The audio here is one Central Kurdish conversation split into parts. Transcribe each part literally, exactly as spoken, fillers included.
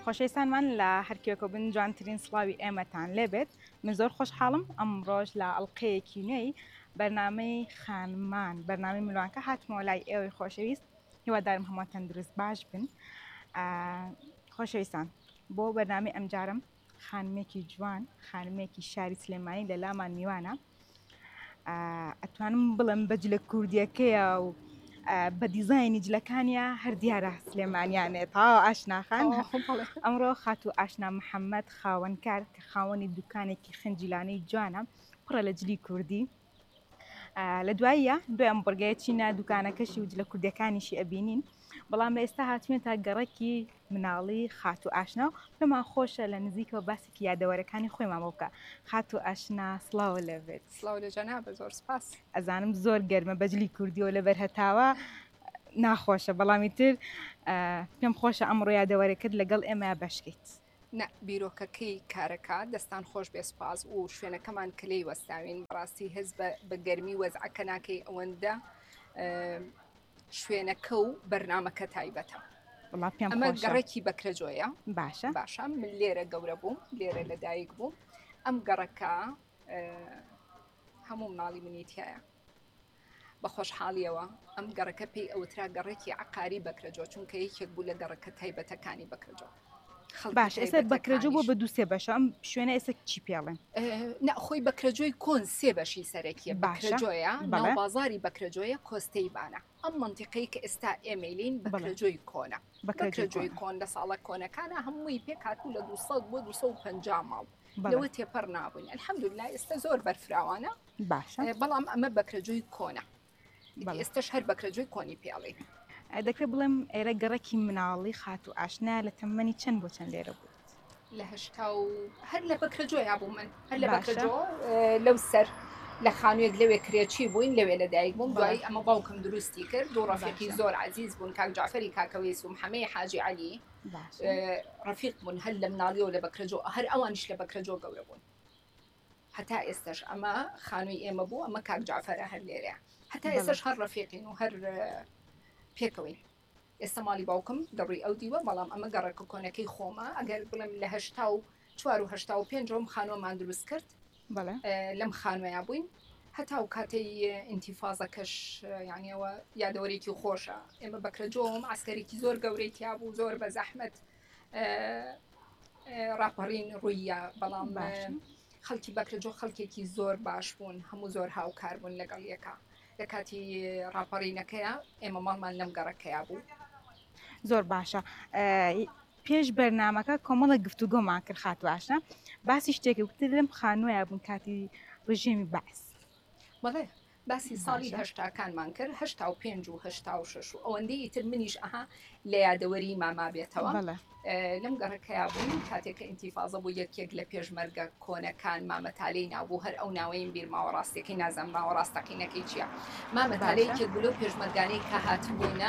خۆشەویستانمان لە هەرکێکە بن جوانترین سڵاوی ئێمەتان لێبێت من زۆر خۆشحاڵم ئەمڕۆژ لە ئەڵلقەیەکی نوێی بەرنامەی خانمان بەرنامەی ملوانکە هاتمەوە لای ئێوەی خۆشەویست هیوادارم هەموو تەندروست باش بن خۆشەویستان بۆ بەرنامەی ئەمجارم خانمێکی جوان خانمێکی شاری سلێمانی لە لامان میوانە ئەتوانم بڵم بەجلە کوردیەکەیە و بە دیزایانی جلەکانیە هەر دیارە سلێمانیانێت تا ئاشناخان ئەمڕۆ خاتو ئاشنا محەممەد خاوەنکار کە خاوەنی دوکانێکی خنجیلانەی جوانە پڕە لە جلی کوردی لە دواییە دوای ئەم بڕگەیە چینە دوکانەکەشی و جلە کوردەکانیشی ئەبینین بەڵام لە ئێستا هاتوێن تا گەڕەکی مناڵی خاتو ئاشنا و پێمان خۆشە لە نزیکەوە باسێکی یادەوەرەکانی خۆیمان بۆ بکە خاتو ئاشنا سڵاو لەبێت سڵاو لە جەنابە زۆر سپاس ئەزانم زۆر گەرمە بەجلی کوردیەوە لەبەر هەتاوە ناخۆشە بەڵامی تر پێم خۆشە ئەمڕۆ یادەوەرەکەت لەگەڵ ئێمە بەشکەیت نە بیرۆکەکەی کارەکە دەستان خۆش بێ سپاس و شوێنەکەمان کلەی وەستاوین بەڕاستی هەز بە گەرمی وەزعەکە ناکەی ئەوەندە شوێنەکە و بەرنامەکە تایبەتە ئەمە گەڕێکی بەکرەجۆیە باشە باشە من لێرە گەورە بووم لێرە لەدایک بووم ئەم گەڕەکە هەموو مناڵی منیتیایە بە خۆشحاڵیەوە ئەم گەڕەکە پێی ئەوترا گەڕێکی عقاری بەکرەجۆ چونکە یەکێک بوو لە گەڕەکە تایبەتەکانی بەکرەجۆ باش ئێستا بەکرەجۆ بۆ بە دوو سێ بەشە ئەم شوێنە ئێستا چی پێڵێن نەخۆی بەکرەجۆی کۆن سێ بەشی سەرەکیە بەکرەجۆیە ناو بازاری بەکرەجۆیە کۆستەیبانە ئەم منتیقەی کە ئێستا ئێمەلین بەکرەجۆی کۆنە بەکرەجۆی کۆن لە ساڵە کۆنەکانە هەمووی پێک هاتوو لە دووسەد بۆ دووسەد و پەنجا ماڵ لەوە تێپەڕ نابووین الحەمدولله ئێستا زۆر بەرفراوانە باشە بەڵام ئەمە بەکرەجۆی کۆنە ئێستاش هەر بەکرەجۆی کۆنی پێڵێن دەکرێت بڵێم ئێرە گەڕەکی مناڵی خاتو ئاشنا لە تەمەنی چەند بۆ چەند لێرە بوو لە هەشتا و هەر لە بەکرەجۆیا بوو من هەر لە بەکرەجۆ لەو سەر لە خانوێک لەوێ کرێچی بووین لەوێ لەدایک بووم دوایی ئەمە باوکم دروستی کرد دوو ڕەفیقی زۆر عزیز بوون کاک جعفەری کاکەوێس و محەممەی حاجی عەلی ڕەفیق بوون هەر لە مناڵیەوە لە بەکرەجۆ هەر ئەوانیش لە بەکرەجۆ گەورە بوون هەتا ئێستش ئەمە خانووی ئێمە بوو ئەمە کاک جعفەرە هەر لێرەیە هەتا ئێستش هەر ڕەفیقین و هەر پێکەوەین ئێستا ماڵی باوکم دەڕووی ئەو دیوە بەڵام ئەمە گەڕێکە کۆنەکەی خۆمە ئەگەر بڵێم لە هەشتا و چوار و هەشتا و پێنجەوەم خانووەمان دروست کرد لەم خانوەیە بووین هەتا و کاتەی ئینتیفازەکەش یانیەوە یادەوەرێکی خۆشە ئێمە بەکرەجۆم عسکەرێکی زۆر گەورەی تیا بوو زۆر بە زەحمەت ڕاپەڕین ڕوویە بەڵام خەڵکی بەکرەجۆ خەڵکێکی زۆر باش بوون هەموو زۆر هاوکار بوون لەگەڵ یەکە لە کاتی ڕاپەڕینەکەیە ئێمە ماڵمان لەم گەڕەکەیا بوو زۆر باشە پێش بەرنامەکە کۆمەڵە گفتوگۆمان کرد خاتو ئاشنا باسی شتێکی وتر لەم خانوویە بوون کاتی ڕژێمی بەعس بەڵێ باسی ساڵی هەشتاکانمان کرد هەشتا و پێنج و هەشتا و شەش و ئەوەندەی تر منیش ئەها لە یادەوەری ماما بێتەوە لەم گەڕەکەیا بووین کاتێککە ئینتیفازە بوو یەکێک لە پێشمەرگە کۆنەکان مامەتالەی نابوو هەر ئەو ناوەیم بیر ماوەڕاستێکی نازەم ماوەڕاستەقینەکەی چییە مامەتالەیەکێک بوو لەو پێشمەرگانەی کە هاتبووینە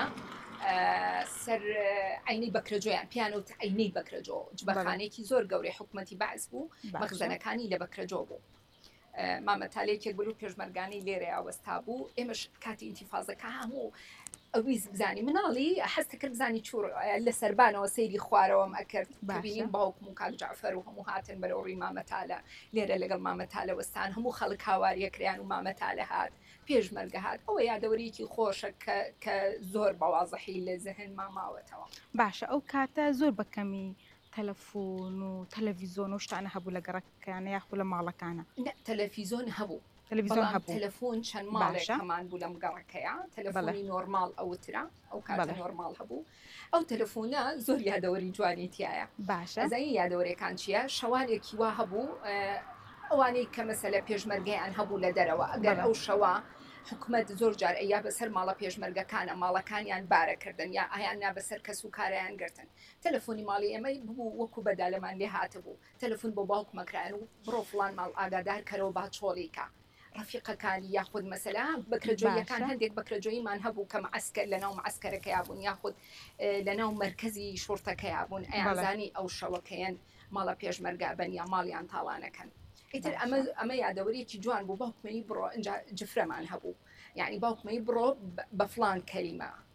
سەر عینەی بەکرەجۆیان پیانوت عینەی بەکرەجۆ جبەخانێکی زۆر گەورەی حکومەتی بەعس بوو مەخزەنەکانی لە بەکرەجۆ بوو مامەتالەیەکێک بلو پێشمەرگانەی لێرە ئاوەستا بوو ئێمەش کاتی ئینتیفازەکە هەموو ئەویز بزانی مناڵی هەست کرد بزانی چوور لە سەربانەوە سەیری خوارەوەم ئەکرد ببینین باوکم و کاک جعفەر و هەموو هاتن بەرەو ڕووی مامەتالە لێرە لەگەڵ مامەتالە وەستان هەموو خەڵک هاواریەکریان و مامەتالە هات پێشمەرگە هات ئەوە یادەوەریکی خۆشە کە زۆر بەوازەحی لە زەهن ماماوەتەوە باشە ئەو کاتە زۆر بەکەمی تەلەفۆن و تەلەڤیزۆن و شتانە هەبوو لە گەڕەکانە یاخود لە ماڵەکانە تەلەڤیزۆن هەبوو تەلەڤیزۆن هەبوو تەلەفۆن چەند ماڵێک هەمان بوو لەم گەڕەکەیە تەلەفۆنی نۆرمال ئەوترا ئەو کاتە نۆرمال هەبوو ئەو تەلەفۆنە زۆر یادەوەری جوانی تایە باشە ئەزای یادەوەریەکان چییە شەوانێکی وا هەبوو ئەوانەی کە مەسەلە پێشمەرگەیان هەبوو لە دەرەوە ئەگەر ئەو شەوە حکومەت زۆر جار ئەیا بەسەر ماڵە پێشمەرگەکانە ماڵەکانیان بارەکردن یا ئایان نا بەسەر کەس و کارەیان گرتن تەلەفۆنی ماڵی ئەمە ببوو وەکو بەدالەمان لێ هاتە بوو تەلەفۆن بۆ باوکمەکران و بڕۆ فڵان ماڵ ئاگادار کەرەوە با چۆڵیکە ڕەفیقەکانی یاخود مەسەلا بەکرەجۆیەکان هەندێک بەکرەجۆیمان هەبوو کە مەعسکەر لەناو مەعسکەرەکەیا بوون یاخود لەناو مەرکەزی شورتەکەیا بوون ئەیانزانی ئەو شەوەکەیان ماڵە پێشمەرگە بن یا ماڵیان تاڵانەکەن ئیتر ئەمە ئەمە یادەوەریەکی جوان بوو باوکمەی بڕۆ ئەنج جفرەمان هەبوو یعنی باوکمەی بڕۆ بە فڵان کەلیمە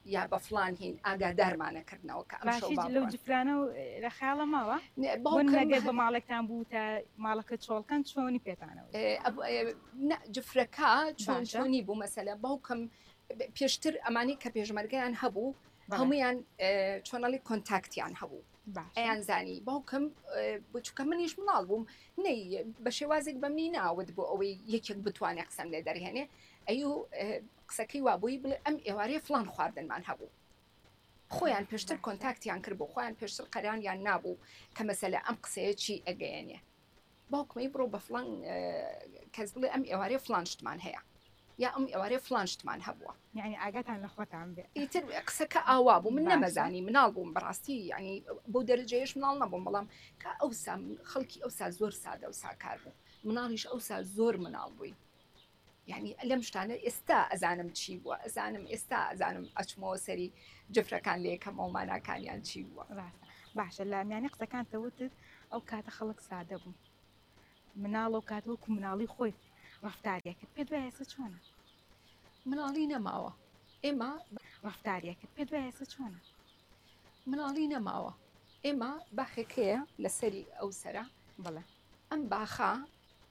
یا بە فلان هین ئاگادارمانەکردنەوە کە ئەم شەو با لەو بڕۆن. جفرانە و لە خیاڵە ماوە بۆ نەگەر بە ماڵێکتان بووتە ماڵەکە چۆڵکەن چۆنی پێتانەوە جفرەکە چۆن چۆنی بوو مەسەلە باوکم پێشتر ئەمانی کە پێشمەرگیان هەبوو هەمویان چۆنەڵی کۆنتاکتیان هەبوو ئەیان زانی باوکم بچووکە منیش مناڵ بووم نەی بە شێوازێک بە منی ناوت بۆ ئەوەی یەکێک بتوانێت قسەم لێ دەرهێنێ ئەیوو قسەکەی وابووی بڵێ ئەم ئێوارەیە فلان خواردنمان هەبوو خۆیان پێشتر کۆنتاکتیان کرد بۆ خۆیان پێشتر قەرانیان نابوو کە مەسەلە ئەم قسەیە چی ئەگەیەنێ باوکمەی بڕۆ بە فلان کەس بڵێ ئەم ئێوارەیە فلان شتمان هەیە یا ئەم ئێوارەیە فلان شتمان هەبووە یعنی ئاگاتان لە خۆتان بێ ئیتر قسەکە ئاوا بوو من نەمەزانی مناڵ بووم بەڕاستی ینی بۆ دەرەجەیەش مناڵ نەبووم بەڵام کە ئەوسا خەڵکی ئەوسا زۆر سادە و ساکار بوو مناڵیش ئەوسا زۆر مناڵ بووی یعنی لەم شتانە ئێستا ئەزانم چی بووە ئەزانم ئێستا ئەزانم ئەچمەوە سەری جفرەکان لێکەم ئەوماناکانیان چی بووە باشە لە میانی قسەکان تەوتت ئەو کاتە خەڵک سادە بوو مناڵ و کاتەوەکو مناڵی خۆی ڕفتارێکت پێ دوای ئێستا چۆنە مناڵی نەماوە ئێمە ڕفتارێکت پێ دوای ئێستا چۆنە مناڵی نەماوە ئێمە باخێکەیە لەسەری ئەو سەرە بڵێ ئەم باخە